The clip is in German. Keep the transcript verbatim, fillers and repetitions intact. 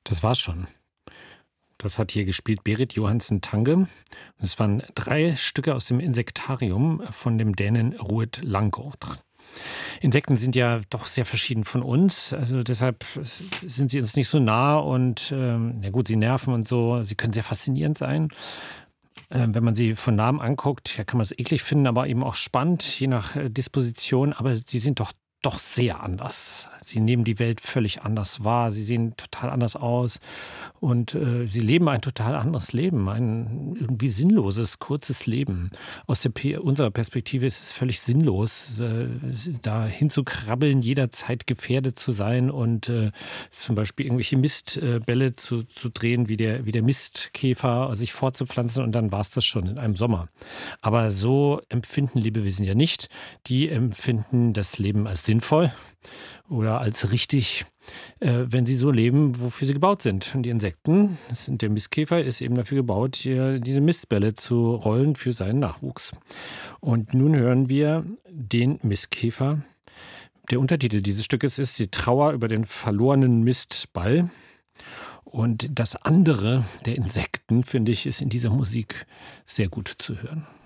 Das war's schon. Das hat hier gespielt Berit Johansen Tange. Es waren drei Stücke aus dem Insektarium von dem Dänen Ruud Langgaard. Insekten sind ja doch sehr verschieden von uns, also deshalb sind sie uns nicht so nah und ähm, ja gut, sie nerven und so, sie können sehr faszinierend sein. Ähm, wenn man sie von Namen anguckt, ja, kann man es eklig finden, aber eben auch spannend, je nach äh, Disposition, aber sie sind doch doch sehr anders. Sie nehmen die Welt völlig anders wahr. Sie sehen total anders aus und äh, sie leben ein total anderes Leben, ein irgendwie sinnloses, kurzes Leben. Aus der P- unserer Perspektive ist es völlig sinnlos, äh, da hinzukrabbeln, jederzeit gefährdet zu sein und äh, zum Beispiel irgendwelche Mistbälle zu, zu drehen, wie der, wie der Mistkäfer, sich fortzupflanzen und dann war es das schon in einem Sommer. Aber so empfinden Lebewesen ja nicht. Die empfinden das Leben als sinnvoll oder als richtig, äh, wenn sie so leben, wofür sie gebaut sind. Und die Insekten, das sind der Mistkäfer, ist eben dafür gebaut, hier diese Mistbälle zu rollen für seinen Nachwuchs. Und nun hören wir den Mistkäfer. Der Untertitel dieses Stückes ist Die Trauer über den verlorenen Mistball. Und das andere der Insekten, finde ich, ist in dieser Musik sehr gut zu hören.